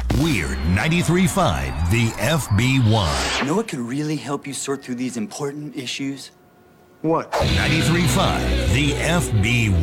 Weird 93.5, the FB1. You know what could really help you sort through these important issues? What? 93.5, the FB1.